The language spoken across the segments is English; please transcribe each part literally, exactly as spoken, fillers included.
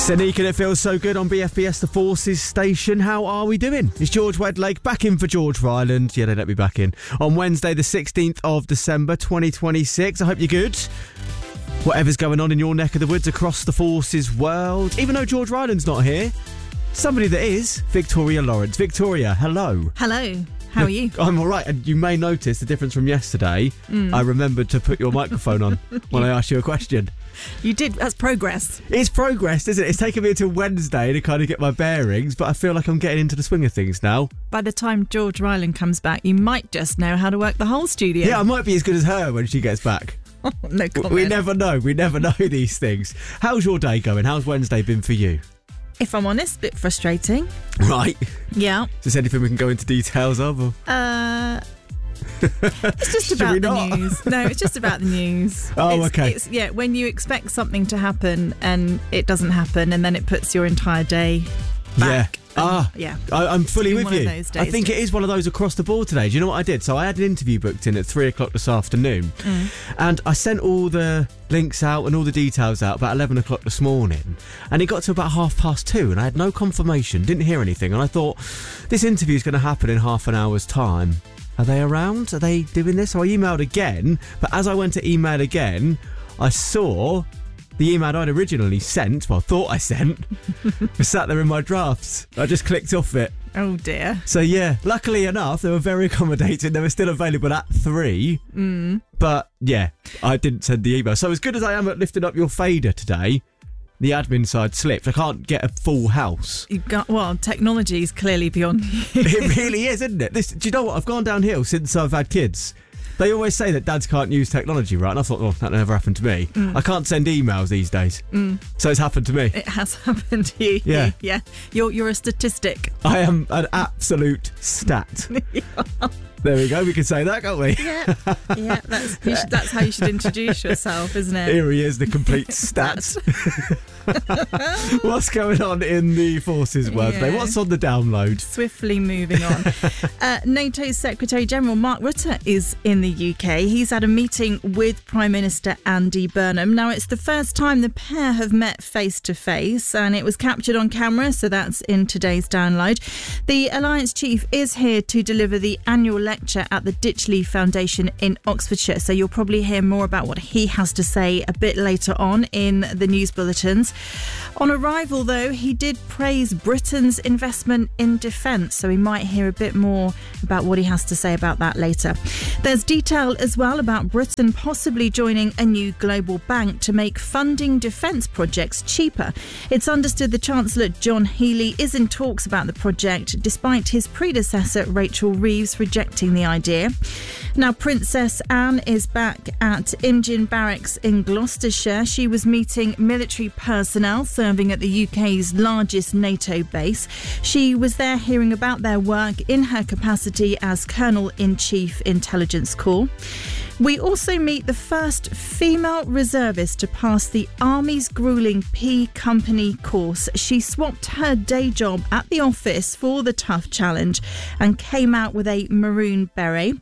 Sonique and It Feels So Good on B F B S The Forces station. How are we doing? It's George Wedlake back in for George Ryland. Yeah, they let me back in. On Wednesday the sixteenth of December twenty twenty-six. I hope you're good. Whatever's going on in your neck of the woods across the Forces world. Even though George Ryland's not here, somebody that is, Victoria Lawrence. Victoria, hello. Hello. How are you? I'm all right. And you may notice the difference from yesterday. Mm. I remembered to put your microphone on when I asked you a question. You did. That's progress. It's progress, isn't it? It's taken me until Wednesday to kind of get my bearings, but I feel like I'm getting into the swing of things now. By the time George Ryland comes back, you might just know how to work the whole studio. Yeah, I might be as good as her when she gets back. No comment. We never know. We never know these things. How's your day going? How's Wednesday been for you? If I'm honest, a bit frustrating. Right. Yeah. Is there anything we can go into details of? Or? Uh... It's just about the news. No, it's just about the news. Oh, it's, okay. It's, yeah, when you expect something to happen and it doesn't happen, and then it puts your entire day back. Yeah. Ah, yeah. I, I'm fully with you. Days, I think it is one of those across the board today. Do you know what I did? So I had an interview booked in at three o'clock this afternoon, mm. and I sent all the links out and all the details out about eleven o'clock this morning, and it got to about half past two, and I had no confirmation, didn't hear anything, and I thought this interview is going to happen in half an hour's time. Are they around? Are they doing this? So I emailed again, but as I went to email again, I saw the email I'd originally sent, well, thought I sent, was sat there in my drafts. I just clicked off it. Oh, dear. So, yeah, luckily enough, they were very accommodating. They were still available at three. Mm. But, yeah, I didn't send the email. So as good as I am at lifting up your fader today, the admin side slipped. I can't get a full house. You've got, well, technology is clearly beyond you. It really is, isn't it? This, do you know what? I've gone downhill since I've had kids. They always say that dads can't use technology, right? And I thought, oh, that never happened to me. Mm. I can't send emails these days. Mm. So it's happened to me. It has happened to you. Yeah. Yeah. You're, you're a statistic. I am an absolute stat. Yeah. There we go. We can say that, can't we? Yeah, yeah. That's you should, that's how you should introduce yourself, isn't it? Here he is, the complete stat. What's going on in the Forces world today? What's on the download? Swiftly moving on. uh, NATO's Secretary General Mark Rutte is in the U K. He's had a meeting with Prime Minister Andy Burnham. Now, it's the first time the pair have met face to face, and it was captured on camera, so that's in today's download. The Alliance Chief is here to deliver the annual lecture at the Ditchley Foundation in Oxfordshire, so you'll probably hear more about what he has to say a bit later on in the news bulletins. On arrival, though, he did praise Britain's investment in defence, so we might hear a bit more about what he has to say about that later. There's detail as well about Britain possibly joining a new global bank to make funding defence projects cheaper. It's understood the Chancellor John Healey is in talks about the project, despite his predecessor Rachel Reeves rejecting the idea. Now, Princess Anne is back at Imgin Barracks in Gloucestershire. She was meeting military personnel serving at the U K's largest NATO base. She was there hearing about their work in her capacity as Colonel-in-Chief Intelligence Corps. We also meet the first female reservist to pass the Army's gruelling P Company course. She swapped her day job at the office for the tough challenge and came out with a maroon beret.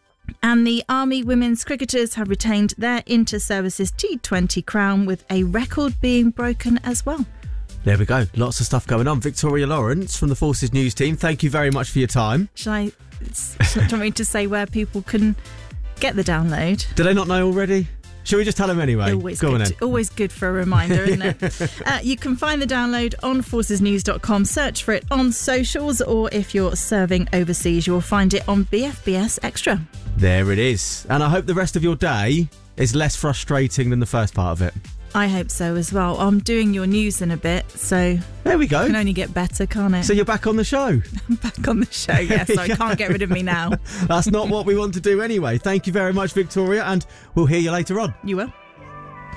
And the Army women's cricketers have retained their inter-services T twenty crown, with a record being broken as well. There we go. Lots of stuff going on. Victoria Lawrence from the Forces News team, thank you very much for your time. Shall I, shall I want me to say where people can get the download? Do they not know already? Shall we just tell them anyway? Always Go good. on then. Always good for a reminder, isn't it? uh, you can find the download on forces news dot com. Search for it on socials, or if you're serving overseas, you'll find it on B F B S Extra. There it is. And I hope the rest of your day is less frustrating than the first part of it. I hope so as well. I'm doing your news in a bit, so there we go. It can only get better, can't it? So you're back on the show. I'm back on the show, yes. So I can't get rid of me now. That's not what we want to do anyway. Thank you very much, Victoria, and we'll hear you later on. You will.